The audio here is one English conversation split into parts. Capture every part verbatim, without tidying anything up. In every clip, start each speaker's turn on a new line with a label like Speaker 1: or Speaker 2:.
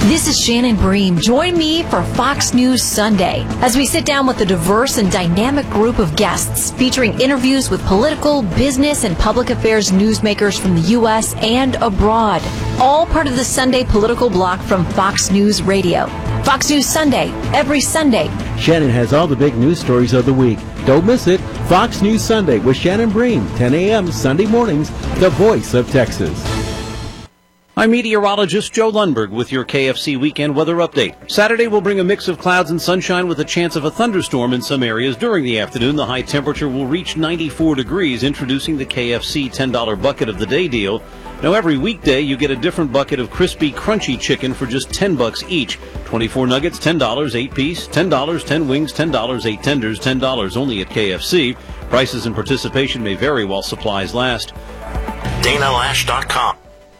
Speaker 1: This is Shannon Bream. Join me for Fox News Sunday as we sit down with a diverse and dynamic group of guests featuring interviews with political, business, and public affairs newsmakers from the U S and abroad. All part of the Sunday political block from Fox News Radio. Fox News Sunday, every Sunday.
Speaker 2: Shannon has all the big news stories of the week. Don't miss it. Fox News Sunday with Shannon Bream, ten a.m. Sunday mornings, the voice of Texas.
Speaker 3: I'm meteorologist Joe Lundberg with your K F C weekend weather update. Saturday will bring a mix of clouds and sunshine with a chance of a thunderstorm in some areas during the afternoon. The high temperature will reach ninety-four degrees, introducing the K F C ten dollar bucket of the day deal. Now, every weekday, you get a different bucket of crispy, crunchy chicken for just ten bucks each. twenty-four nuggets, ten dollars, eight piece, ten dollars, ten wings, ten dollars, eight tenders, ten dollars only at K F C. Prices and participation may vary while supplies last.
Speaker 4: Dana Lash dot com.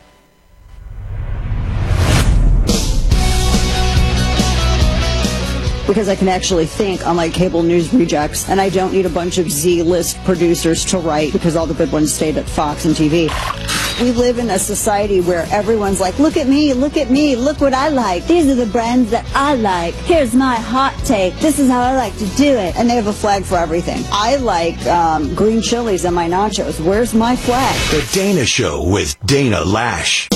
Speaker 5: Because I can actually think, unlike cable news rejects, and I don't need a bunch of Z-list producers to write because all the good ones stayed at Fox and T V. We live in a society where everyone's like, look at me, look at me, look what I like. These are the brands that I like. Here's my hot take. This is how I like to do it. And they have a flag for everything. I like um, green chilies on my nachos. Where's my flag?
Speaker 4: The Dana Show with Dana Lash.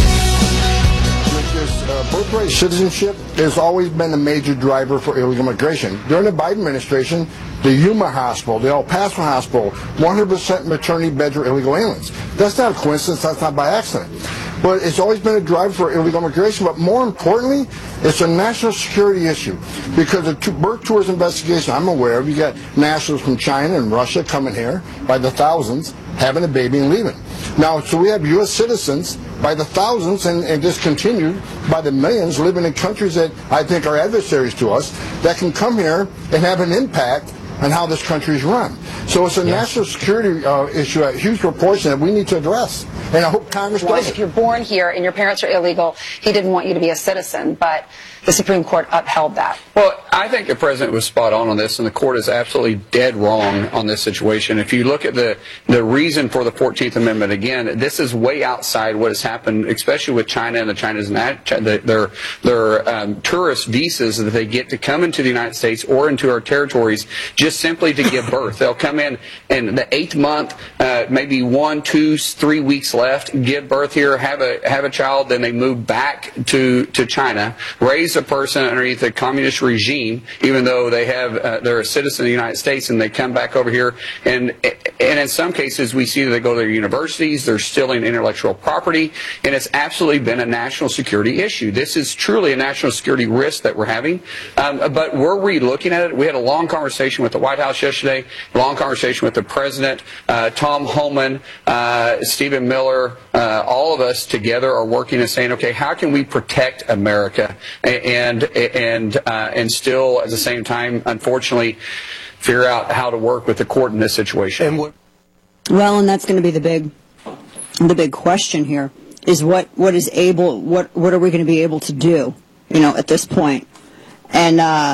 Speaker 6: Uh, birthright citizenship has always been a major driver for illegal immigration. During the Biden administration, the Yuma Hospital, the El Paso Hospital, one hundred percent maternity beds were illegal aliens. That's not a coincidence. That's not by accident. But it's always been a drive for illegal immigration. But more importantly, it's a national security issue. Because of two birth tours investigation I'm aware of, you got nationals from China and Russia coming here by the thousands, having a baby and leaving. Now, so we have U S citizens by the thousands and, and just continued by the millions living in countries that I think are adversaries to us that can come here and have an impact on how this country is run. So it's a yes. national security uh, issue, a huge proportion that we need to address. And I hope Congress does it.
Speaker 7: If you're born here and your parents are illegal, he didn't want you to be a citizen, but the Supreme Court upheld that.
Speaker 8: Well, I think the president was spot on on this, and the court is absolutely dead wrong on this situation. If you look at the the reason for the fourteenth Amendment, again, this is way outside what has happened, especially with China and the China's their their um, tourist visas that they get to come into the United States or into our territories just simply to give birth. They'll come in in the eighth month, uh, maybe one, two, three weeks left, give birth here, have a have a child, then they move back to to China, raise a person underneath the communist regime, even though they have uh, they're a citizen of the United States, and they come back over here, and and in some cases we see that they go to their universities, they're stealing intellectual property, and it's absolutely been a national security issue. This is truly a national security risk that we're having. Um, but were we looking at it? We had a long conversation with the White House yesterday, a long conversation with the president, uh, Tom Homan, uh, Stephen Miller, uh, all of us together are working and saying, okay, how can we protect America? And and uh, and still, at the same time, unfortunately, figure out how to work with the court in this situation.
Speaker 5: And what- well, and that's going to be the big, the big question here: is what what is able what what are we going to be able to do? You know, at this point, and uh,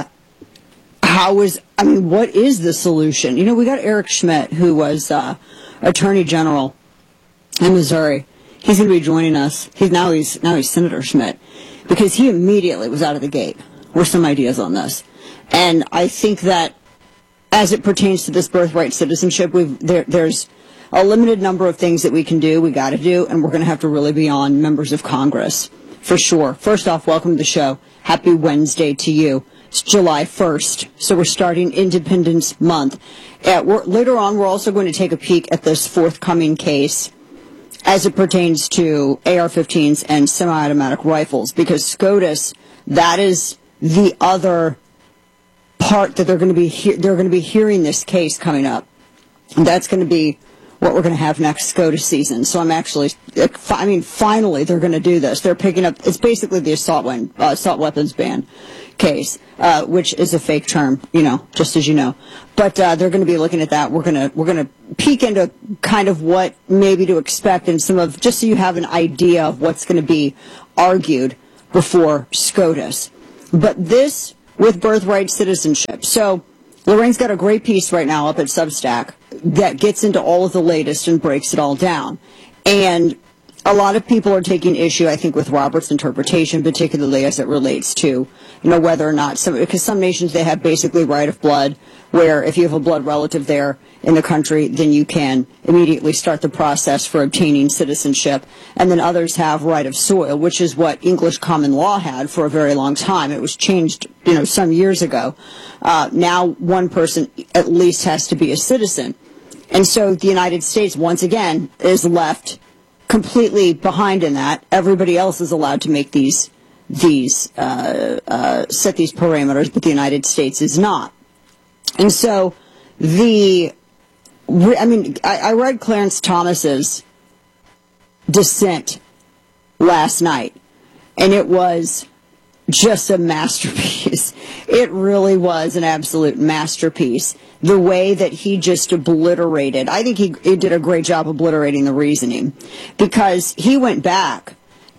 Speaker 5: how is I mean, what is the solution? You know, we got Eric Schmidt, who was uh, Attorney General in Missouri. He's going to be joining us. He's now he's now he's Senator Schmidt. Because he immediately was out of the gate with some ideas on this. And I think that as it pertains to this birthright citizenship, we've, there, there's a limited number of things that we can do, we got to do, and we're going to have to really be on members of Congress, for sure. First off, welcome to the show. Happy Wednesday to you. It's July first, so we're starting Independence Month. Uh, we're, later on, we're also going to take a peek at this forthcoming case as it pertains to A R fifteens and semi-automatic rifles, because SCOTUS, that is the other part that they're going to be he- they're going to be hearing this case coming up. And that's going to be what we're going to have next SCOTUS season. So I'm actually, I mean, finally they're going to do this. They're picking up. It's basically the assault weapon, uh, assault weapons ban case, uh, which is a fake term, you know, just as you know. But uh, they're going to be looking at that. We're going to we're going to peek into kind of what maybe to expect and some of, just so you have an idea of what's going to be argued before SCOTUS. But this with birthright citizenship. So Lorraine's got a great piece right now up at Substack that gets into all of the latest and breaks it all down. And a lot of people are taking issue, I think, with Robert's interpretation, particularly as it relates to, you know, whether or not some, because some nations, they have basically right of blood, where if you have a blood relative there in the country, then you can immediately start the process for obtaining citizenship. And then others have right of soil, which is what English common law had for a very long time. It was changed, you know, some years ago. Uh, now one person at least has to be a citizen. And so the United States, once again, is left completely behind in that. Everybody else is allowed to make these, these, uh, uh, set these parameters, but the United States is not. And so the, I mean, I, I read Clarence Thomas's dissent last night, and it was just a masterpiece. It really was an absolute masterpiece. The way that he just obliterated, I think he, he did a great job obliterating the reasoning, because he went back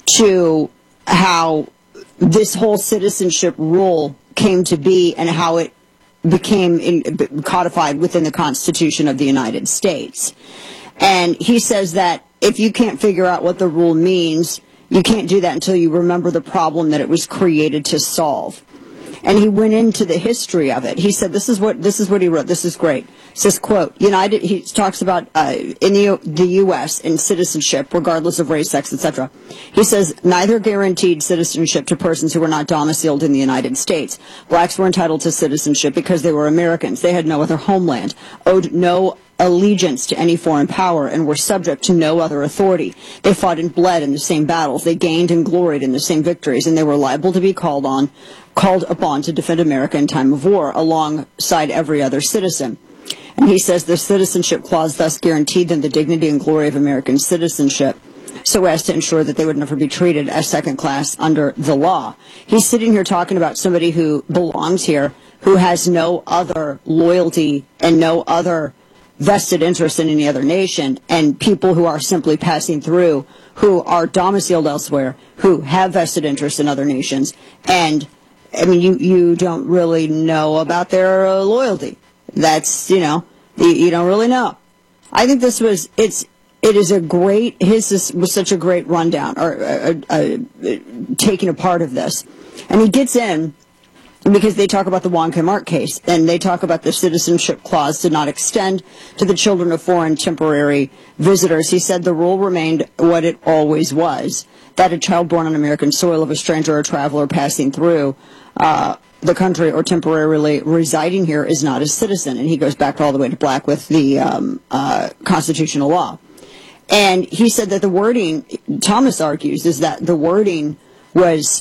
Speaker 5: to how this whole citizenship rule came to be and how it became in, codified within the Constitution of the United States. And he says that if you can't figure out what the rule means, you can't do that until you remember the problem that it was created to solve. And he went into the history of it. He said, this is what this is what he wrote. This is great. It says, quote, United, he talks about uh, in the, the U S in citizenship, regardless of race, sex, et cetera. He says, neither guaranteed citizenship to persons who were not domiciled in the United States. Blacks were entitled to citizenship because they were Americans. They had no other homeland, owed no allegiance to any foreign power, and were subject to no other authority. They fought and bled in the same battles. They gained and gloried in the same victories, and they were liable to be called on, called upon to defend America in time of war, alongside every other citizen. And he says the citizenship clause thus guaranteed them the dignity and glory of American citizenship, so as to ensure that they would never be treated as second class under the law. He's sitting here talking about somebody who belongs here, who has no other loyalty and no other vested interest in any other nation, and people who are simply passing through, who are domiciled elsewhere, who have vested interest in other nations. And, I mean, you, you don't really know about their uh, loyalty. That's, you know, you, you don't really know. I think this was, it's, it is a great, his is, was such a great rundown, or uh, uh, uh, taking a part of this. And he gets in, because they talk about the Wong Kim Ark case, and they talk about the citizenship clause did not extend to the children of foreign temporary visitors. He said the rule remained what it always was, that a child born on American soil of a stranger or traveler passing through uh, the country or temporarily residing here is not a citizen. And he goes back all the way to Black with the um, uh, constitutional law. And he said that the wording, Thomas argues, is that the wording was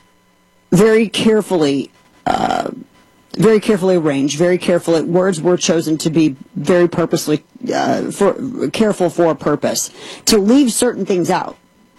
Speaker 5: very carefully Uh, very carefully arranged, very carefully. Words were chosen to be very purposely, uh, for, careful for a purpose, to leave certain things out.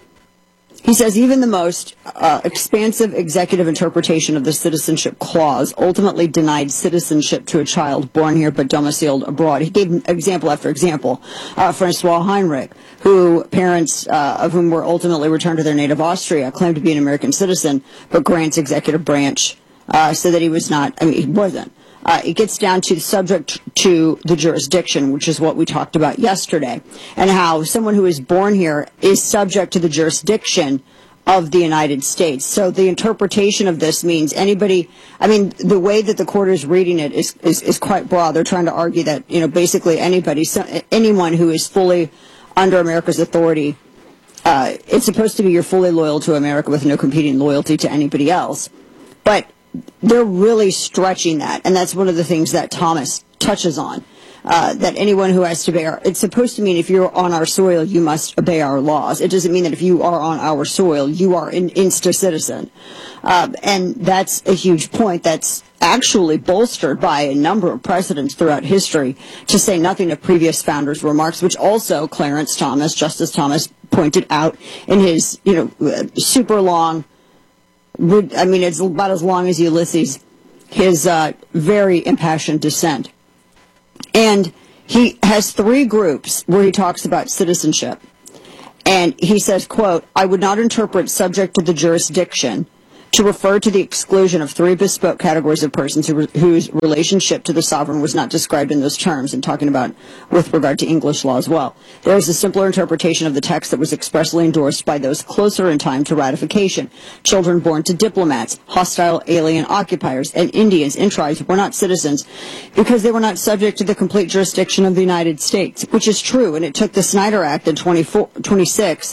Speaker 5: He says even the most uh, expansive executive interpretation of the citizenship clause ultimately denied citizenship to a child born here but domiciled abroad. He gave example after example. Uh, Francois Heinrich, who parents uh, of whom were ultimately returned to their native Austria, claimed to be an American citizen, but Grant's executive branch Uh, so that he was not, I mean, he wasn't. Uh, it gets down to subject to the jurisdiction, which is what we talked about yesterday, and how someone who is born here is subject to the jurisdiction of the United States. So the interpretation of this means anybody, I mean, the way that the court is reading it is, is, is quite broad. They're trying to argue that, you know, basically anybody, so, anyone who is fully under America's authority, uh, it's supposed to be you're fully loyal to America with no competing loyalty to anybody else. But they're really stretching that, and that's one of the things that Thomas touches on, uh, that anyone who has to obey our, it's supposed to mean if you're on our soil, you must obey our laws. It doesn't mean that if you are on our soil, you are an insta-citizen. Uh, and that's a huge point that's actually bolstered by a number of precedents throughout history, to say nothing of previous founders' remarks, which also Clarence Thomas, Justice Thomas, pointed out in his, you know, super long, I mean, it's about as long as Ulysses, his uh, very impassioned dissent. And he has three groups where he talks about citizenship. And he says, quote, I would not interpret subject to the jurisdiction to refer to the exclusion of three bespoke categories of persons who, whose relationship to the sovereign was not described in those terms, and talking about with regard to English law as well. There is a simpler interpretation of the text that was expressly endorsed by those closer in time to ratification. Children born to diplomats, hostile alien occupiers, and Indians in tribes were not citizens because they were not subject to the complete jurisdiction of the United States, which is true, and it took the Snyder Act in twenty-six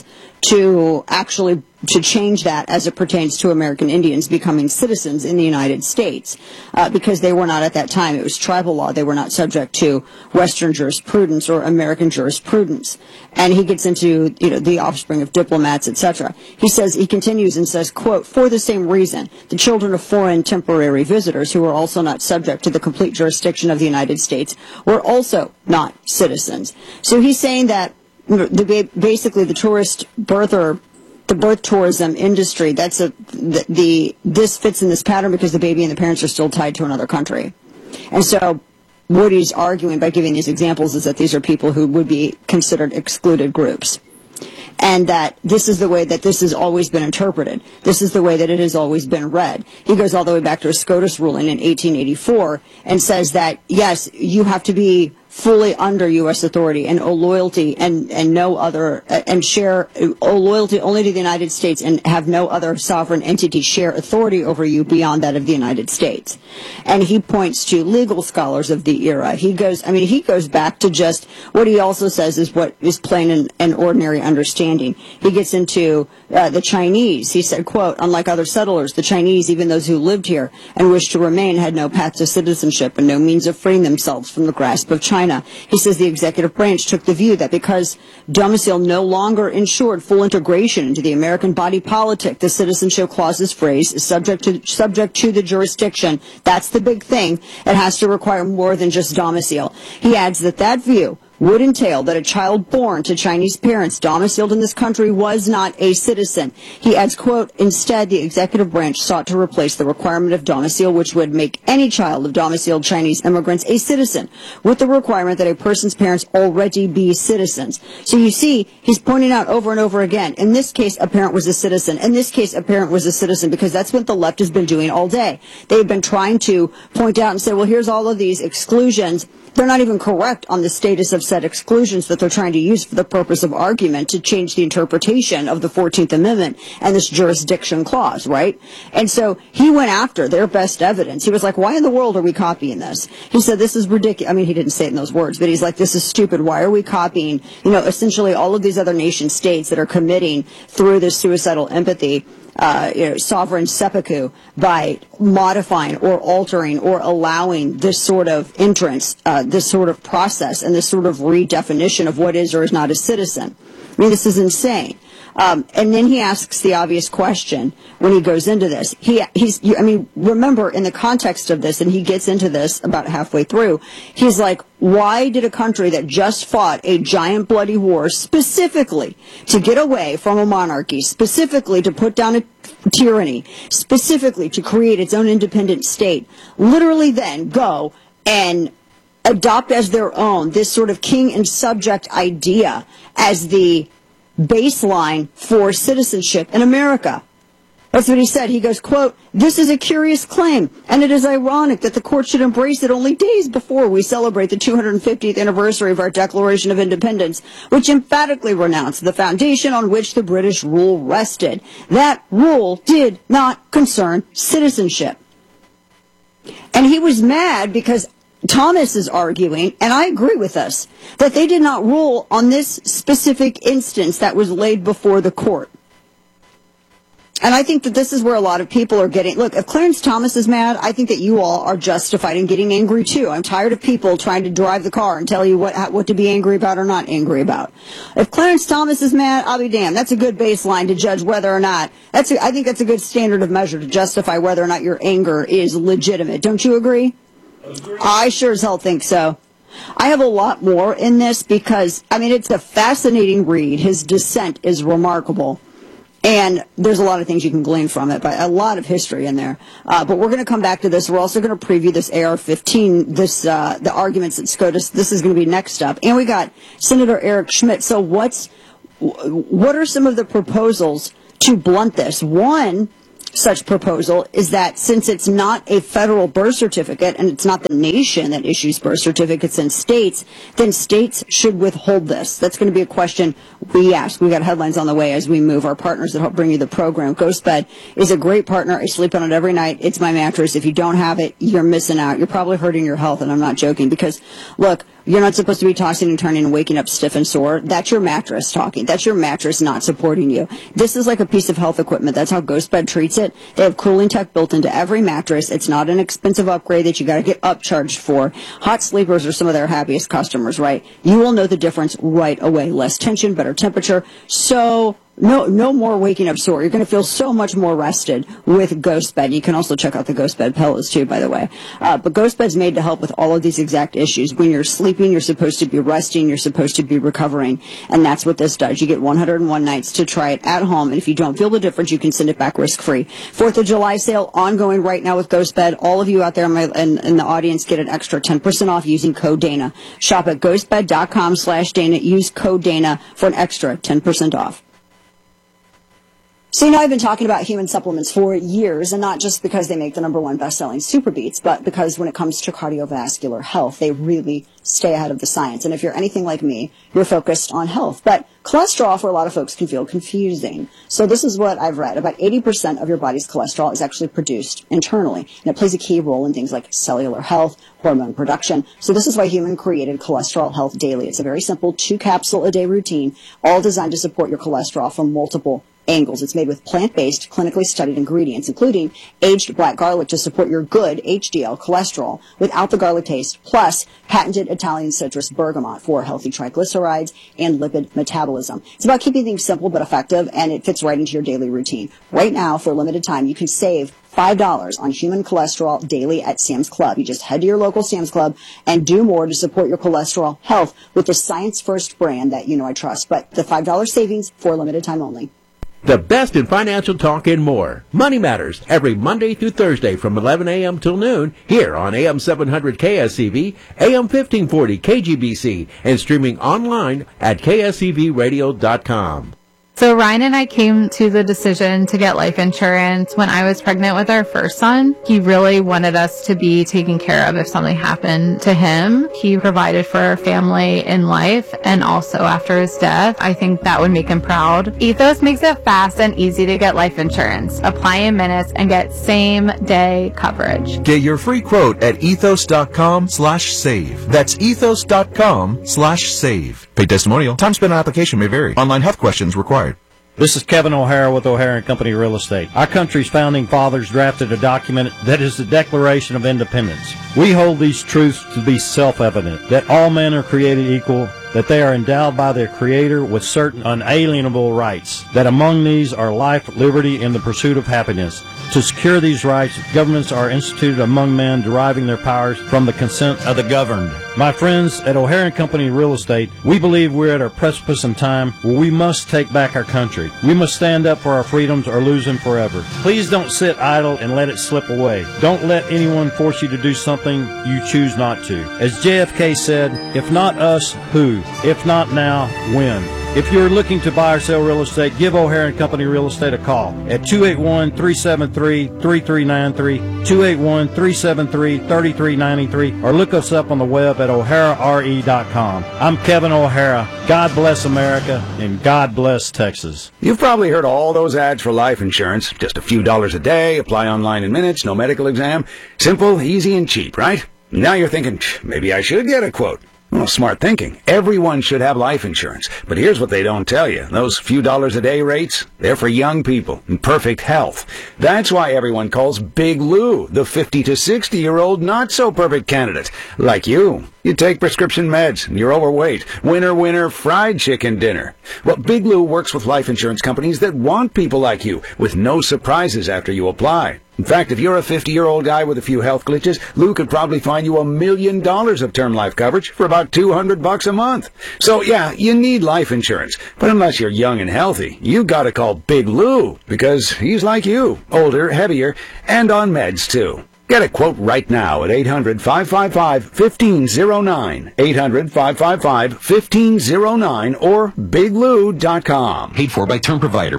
Speaker 5: to actually to change that as it pertains to American Indians becoming citizens in the United States, uh, because they were not at that time. It was tribal law. They were not subject to Western jurisprudence or American jurisprudence. And he gets into, you know, the offspring of diplomats, et cetera. He says, he continues and says, quote, for the same reason, the children of foreign temporary visitors who were also not subject to the complete jurisdiction of the United States were also not citizens. So he's saying that the, basically the tourist birther the birth tourism industry, that's a, the, the, this fits in this pattern because the baby and the parents are still tied to another country. And so what he's arguing by giving these examples is that these are people who would be considered excluded groups. And that this is the way that this has always been interpreted. This is the way that it has always been read. He goes all the way back to a SCOTUS ruling in eighteen eighty-four and says that, yes, you have to be fully under U S authority and owe loyalty and, and no other, and share, owe loyalty only to the United States and have no other sovereign entity share authority over you beyond that of the United States. And he points to legal scholars of the era. He goes, I mean, he goes back to just what he also says is what is plain and, and ordinary understanding. He gets into uh, the Chinese. He said, quote, unlike other settlers, the Chinese, even those who lived here and wished to remain, had no path to citizenship and no means of freeing themselves from the grasp of China. He says the executive branch took the view that because domicile no longer ensured full integration into the American body politic, the citizenship clause's phrase is subject to, subject to the jurisdiction. That's the big thing. It has to require more than just domicile. He adds that that view would entail that a child born to Chinese parents domiciled in this country was not a citizen. He adds, quote, instead, the executive branch sought to replace the requirement of domicile, which would make any child of domiciled Chinese immigrants a citizen, with the requirement that a person's parents already be citizens. So you see, he's pointing out over and over again, in this case, a parent was a citizen. In this case, a parent was a citizen, because that's what the left has been doing all day. They've been trying to point out and say, well, here's all of these exclusions. They're not even correct on the status of said exclusions that they're trying to use for the purpose of argument to change the interpretation of the fourteenth Amendment and this jurisdiction clause, right? And so he went after their best evidence. He was like, why in the world are we copying this? He said, this is ridiculous. I mean, he didn't say it in those words, but he's like, this is stupid. Why are we copying, you know, essentially all of these other nation states that are committing through this suicidal empathy Uh, you know, sovereign seppuku by modifying or altering or allowing this sort of entrance, uh, this sort of process, and this sort of redefinition of what is or is not a citizen. I mean, this is insane. Um, and then he asks the obvious question when he goes into this. He, he's, I mean, remember in the context of this, and he gets into this about halfway through, he's like, why did a country that just fought a giant bloody war specifically to get away from a monarchy, specifically to put down a tyranny, specifically to create its own independent state, literally then go and adopt as their own this sort of king and subject idea as the baseline for citizenship in America? That's what he said. He goes, quote, this is a curious claim, and it is ironic that the court should embrace it only days before we celebrate the two hundred fiftieth anniversary of our Declaration of Independence, which emphatically renounced the foundation on which the British rule rested. That rule did not concern citizenship. And he was mad because Thomas is arguing, and I agree with us, that they did not rule on this specific instance that was laid before the court. And I think that this is where a lot of people are getting, look, if Clarence Thomas is mad, I think that you all are justified in getting angry too. I'm tired of people trying to drive the car and tell you what what to be angry about or not angry about. If Clarence Thomas is mad, I'll be damned. That's a good baseline to judge whether or not, that's a, I think that's a good standard of measure to justify whether or not your anger is legitimate. Don't you agree? I sure as hell think so. I have a lot more in this because, I mean, it's a fascinating read. His dissent is remarkable. And there's a lot of things you can glean from it, but a lot of history in there. Uh, but we're going to come back to this. We're also going to preview this A R fifteen, this uh, the arguments at SCOTUS. This is going to be next up. And we got Senator Eric Schmitt. So what's what are some of the proposals to blunt this? One, such proposal is that since it's not a federal birth certificate and it's not the nation that issues birth certificates in states, then states should withhold this. That's going to be a question we ask. We got headlines on the way as we move. Our partners that help bring you the program. GhostBed is a great partner. I sleep on it every night. It's my mattress. If you don't have it, you're missing out. You're probably hurting your health, and I'm not joking, because look, you're not supposed to be tossing and turning and waking up stiff and sore. That's your mattress talking. That's your mattress not supporting you. This is like a piece of health equipment. That's how GhostBed treats it. They have cooling tech built into every mattress. It's not an expensive upgrade that you got to get upcharged for. Hot sleepers are some of their happiest customers, right? You will know the difference right away. Less tension, better temperature. So No, no more waking up sore. You're going to feel so much more rested with GhostBed. You can also check out the GhostBed pillows too, by the way. Uh, but GhostBed's made to help with all of these exact issues. When you're sleeping, you're supposed to be resting. You're supposed to be recovering. And that's what this does. You get one hundred one nights to try it at home. And if you don't feel the difference, you can send it back risk-free. Fourth of July sale ongoing right now with GhostBed. All of you out there in, my, in, in the audience get an extra ten percent off using code Dana. Shop at ghostbed.com slash Dana. Use code Dana for an extra ten percent off. So, you know, I've been talking about human supplements for years, and not just because they make the number one best-selling Super Beats, but because when it comes to cardiovascular health, they really stay ahead of the science. And if you're anything like me, you're focused on health. But cholesterol, for a lot of folks, can feel confusing. So this is what I've read. About eighty percent of your body's cholesterol is actually produced internally, and it plays a key role in things like cellular health, hormone production. So this is why Human created Cholesterol Health Daily. It's a very simple two-capsule-a-day routine, all designed to support your cholesterol from multiple angles. It's made with plant-based, clinically studied ingredients, including aged black garlic to support your good H D L cholesterol without the garlic taste, plus patented Italian citrus bergamot for healthy triglycerides and lipid metabolism. It's about keeping things simple but effective, and it fits right into your daily routine. Right now, for a limited time, you can save five dollars on Human Cholesterol Daily at Sam's Club. You just head to your local Sam's Club and do more to support your cholesterol health with the Science First brand that you know I trust. But the five dollars savings for a limited time only.
Speaker 2: The best in financial talk and more. Money Matters, every Monday through Thursday from eleven a.m. till noon, here on A M seven hundred K S C V, A M fifteen forty K G B C, and streaming online at K S C V radio dot com.
Speaker 9: So Ryan and I came to the decision to get life insurance when I was pregnant with our first son. He really wanted us to be taken care of if something happened to him. He provided for our family in life and also after his death. I think that would make him proud. Ethos makes it fast and easy to get life insurance. Apply in minutes and get same day coverage.
Speaker 10: Get your free quote at ethos.com slash save. That's ethos.com slash save. Paid testimonial. Time spent on application may vary. Online health questions required.
Speaker 11: This is Kevin O'Hara with O'Hara and Company Real Estate. Our country's founding fathers drafted a document that is the Declaration of Independence. We hold these truths to be self-evident, that all men are created equal, that they are endowed by their Creator with certain unalienable rights, that among these are life, liberty, and the pursuit of happiness. To secure these rights, governments are instituted among men, deriving their powers from the consent of the governed. My friends at O'Hara and Company Real Estate, we believe we're at a precipice in time where we must take back our country. We must stand up for our freedoms or lose them forever. Please don't sit idle and let it slip away. Don't let anyone force you to do something you choose not to. As J F K said, if not us, who? If not now, when? If you're looking to buy or sell real estate, give O'Hara and Company Real Estate a call at two eight one, three seven three, three three nine three, two eight one, three seven three, three three nine three, or look us up on the web at o'hara r e dot com. I'm Kevin O'Hara. God bless America, and God bless Texas.
Speaker 12: You've probably heard all those ads for life insurance. Just a few dollars a day, apply online in minutes, no medical exam. Simple, easy, and cheap, right? Now you're thinking, maybe I should get a quote. Well, smart thinking. Everyone should have life insurance. But here's what they don't tell you. Those few dollars a day rates, they're for young people in perfect health. That's why everyone calls Big Lou the fifty to sixty-year-old not-so-perfect candidate. Like you. You take prescription meds, and you're overweight. Winner, winner, fried chicken dinner. Well, Big Lou works with life insurance companies that want people like you, with no surprises after you apply. In fact, if you're a fifty-year-old guy with a few health glitches, Lou could probably find you a million dollars of term life coverage for about two hundred bucks a month. So, yeah, you need life insurance. But unless you're young and healthy, you gotta call Big Lou, because he's like you, older, heavier, and on meds, too. Get a quote right now at eight hundred, five five five, one five zero nine, eight hundred, five five five, one five zero nine, or big lou dot com.
Speaker 13: Paid for by Term Provider.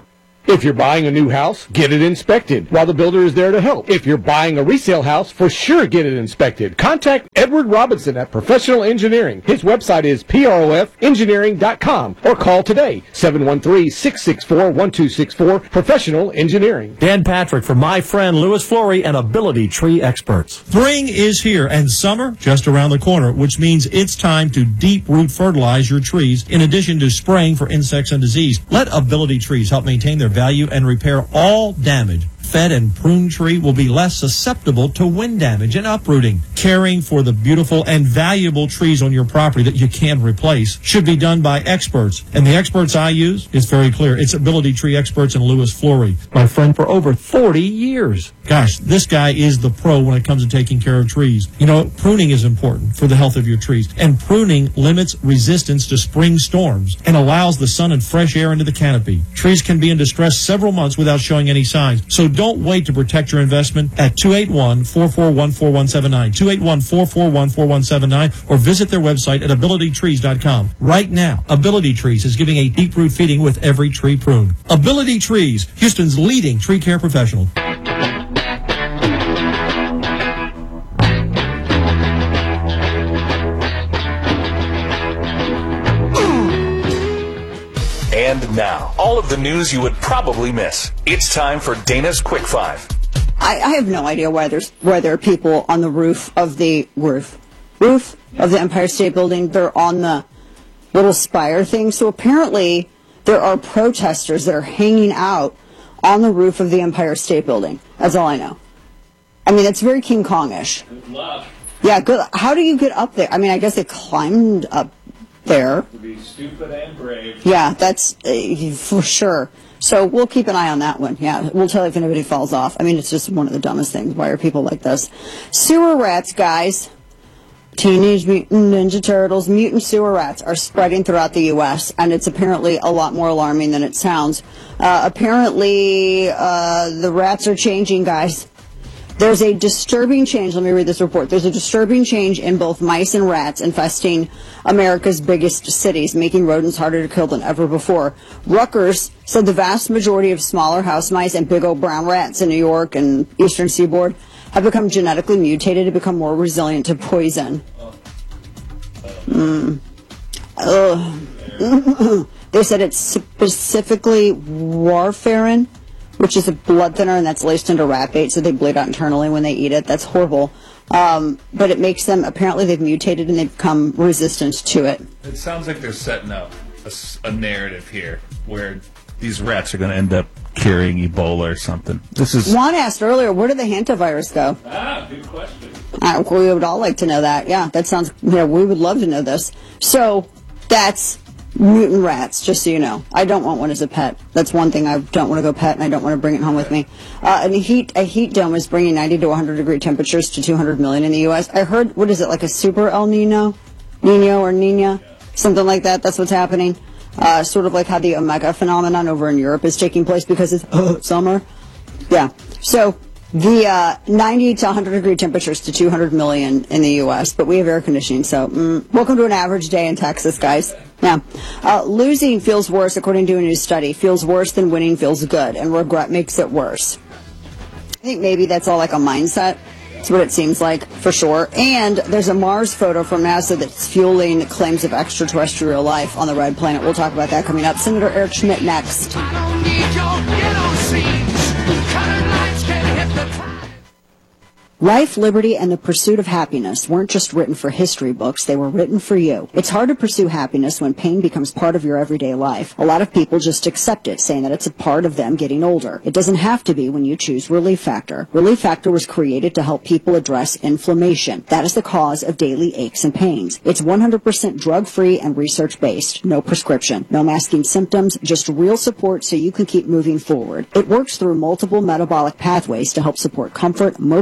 Speaker 13: If you're buying a new house, get it inspected while the builder is there to help. If you're buying a resale house, for sure get it inspected. Contact Edward Robinson at Professional Engineering. His website is P R O F engineering dot com or call today, seven one three, six six four, one two six four, Professional Engineering.
Speaker 14: Dan Patrick for my friend Louis Flory and Ability Tree Experts.
Speaker 15: Spring is here and summer just around the corner, which means it's time to deep root fertilize your trees in addition to spraying for insects and disease. Let Ability Trees help maintain their value and repair all damage. Fed and pruned tree will be less susceptible to wind damage and uprooting. Caring for the beautiful and valuable trees on your property that you can replace should be done by experts. And the experts I use is very clear. It's Ability Tree Experts and Louis Flory, my friend for over forty years. Gosh, this guy is the pro when it comes to taking care of trees. You know, pruning is important for the health of your trees. And pruning limits resistance to spring storms and allows the sun and fresh air into the canopy. Trees can be in distress several months without showing any signs. So don't wait to protect your investment at two eight one, four four one, four one seven nine, two eight one, four four one, four one seven nine, or visit their website at ability trees dot com. Right now, Ability Trees is giving a deep root feeding with every tree prune. Ability Trees, Houston's leading tree care professional.
Speaker 16: And now, all of the news you would probably miss. It's time for Dana's Quick Five.
Speaker 5: I, I have no idea why there's why there are people on the roof of the roof roof of the Empire State Building. They're on the little spire thing. So apparently there are protesters that are hanging out on the roof of the Empire State Building. That's all I know. I mean, it's very King Kong-ish.
Speaker 17: Good luck.
Speaker 5: Yeah, good. How do you get up there? I mean, I guess they climbed up there.
Speaker 17: To be stupid and brave.
Speaker 5: Yeah, that's uh, for sure. So we'll keep an eye on that one. Yeah, we'll tell you if anybody falls off. I mean, it's just one of the dumbest things. Why are people like this? Sewer rats, guys. Teenage Mutant Ninja Turtles, mutant sewer rats are spreading throughout the U S, and it's apparently a lot more alarming than it sounds. Uh, apparently, uh, the rats are changing, guys. There's a disturbing change. Let me read this report. There's a disturbing change in both mice and rats infesting America's biggest cities, making rodents harder to kill than ever before. Rutgers said the vast majority of smaller house mice and big old brown rats in New York and Eastern Seaboard have become genetically mutated to become more resilient to poison. Mm. They said it's specifically warfarin, which is a blood thinner, and that's laced into rat bait, so they bleed out internally when they eat it. That's horrible. Um, but it makes them, apparently they've mutated and they've become resistant to it.
Speaker 18: It sounds like they're setting up a, a narrative here where these rats are going to end up carrying Ebola or something. This is
Speaker 5: Juan asked earlier, where did the hantavirus go?
Speaker 17: Ah, good question.
Speaker 5: Uh, we would all like to know that. Yeah, that sounds, yeah, we would love to know this. So that's mutant rats, just so you know. I don't want one as a pet. That's one thing I don't want to go pet, and I don't want to bring it home with me. Uh, and a heat, a heat dome is bringing ninety to one hundred degree temperatures to two hundred million in the U S. I heard, what is it, like a super El Nino? Nino or Nina? Something like that. That's what's happening. Uh, sort of like how the Omega phenomenon over in Europe is taking place because it's uh, summer. Yeah. So the uh, ninety to one hundred degree temperatures to two hundred million in the U S, but we have air conditioning, so mm, welcome to an average day in Texas, guys. Yeah. Uh, losing feels worse, according to a new study. Feels worse than winning feels good, and regret makes it worse. I think maybe that's all like a mindset. That's what it seems like, for sure. And there's a Mars photo from NASA that's fueling claims of extraterrestrial life on the red planet. We'll talk about that coming up. Senator Eric Schmidt next. I don't need your yellow scenes. Colored lights can hit the... Life, liberty, and the pursuit of happiness weren't just written for history books, they were written for you. It's hard to pursue happiness when pain becomes part of your everyday life. A lot of people just accept it, saying that it's a part of them getting older. It doesn't have to be when you choose Relief Factor. Relief Factor was created to help people address inflammation. That is the cause of daily aches and pains. It's one hundred percent drug-free and research-based. No prescription. No masking symptoms, just real support so you can keep moving forward. It works through multiple metabolic pathways to help support comfort, mobility,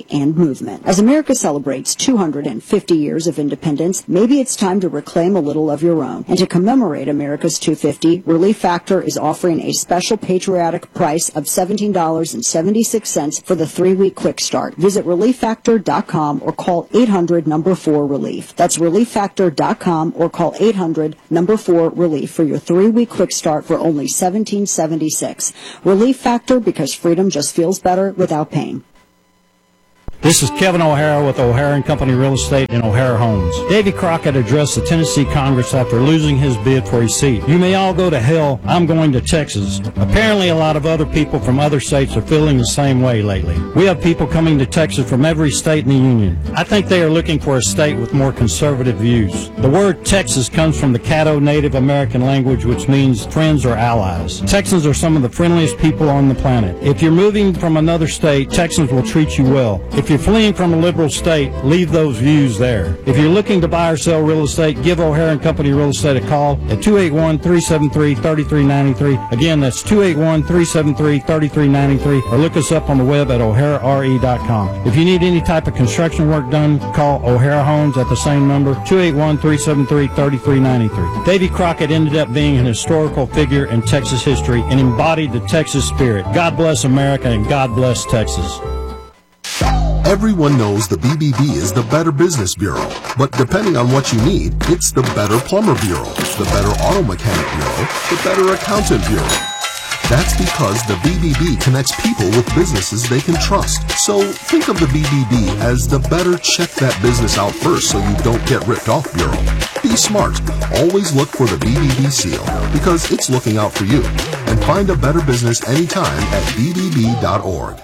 Speaker 5: family, and movement. As America celebrates two hundred fifty years of independence, maybe it's time to reclaim a little of your own. And to commemorate America's two hundred fifty, Relief Factor is offering a special patriotic price of seventeen dollars and seventy-six cents for the three-week quick start. Visit relief factor dot com or call eight hundred number four relief. That's relief factor dot com or call eight hundred number four relief for your three-week quick start for only seventeen dollars and seventy-six cents. Relief Factor, because freedom just feels better without pain.
Speaker 11: This is Kevin O'Hara with O'Hara and Company Real Estate and O'Hara Homes. Davy Crockett addressed the Tennessee Congress after losing his bid for a seat. You may all go to hell. I'm going to Texas. Apparently, a lot of other people from other states are feeling the same way lately. We have people coming to Texas from every state in the Union. I think they are looking for a state with more conservative views. The word Texas comes from the Caddo Native American language, which means friends or allies. Texans are some of the friendliest people on the planet. If you're moving from another state, Texans will treat you well. If you're fleeing from a liberal state, leave those views there. If you're looking to buy or sell real estate, give O'Hara and Company Real Estate a call at two eight one, three seven three, three three nine three. Again, that's two eight one, three seven three, three three nine three, or look us up on the web at o'hara r e dot com. If you need any type of construction work done, call O'Hara Homes at the same number, two eight one, three seven three, three three nine three. Davy Crockett ended up being an historical figure in Texas history and embodied the Texas spirit. God bless America and God bless Texas.
Speaker 19: Everyone knows the B B B is the Better Business Bureau, but depending on what you need, it's the Better Plumber Bureau, the Better Auto Mechanic Bureau, the Better Accountant Bureau. That's because the B B B connects people with businesses they can trust. So think of the B B B as the better check that business out first so you don't get ripped off bureau. Be smart. Always look for the B B B seal because it's looking out for you. And find a better business anytime at b b b dot org.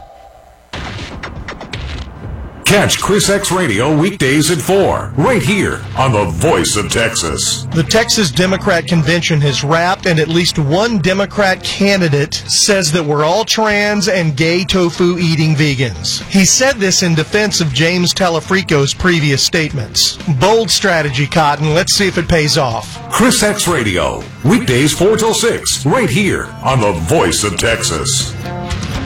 Speaker 20: Catch Chris X Radio weekdays at four, right here on the Voice of Texas.
Speaker 21: The Texas Democrat Convention has wrapped, and at least one Democrat candidate says that we're all trans and gay tofu-eating vegans. He said this in defense of James Telefrico's previous statements. Bold strategy, Cotton. Let's see if it pays off.
Speaker 20: Chris X Radio, weekdays four till six, right here on the Voice of Texas.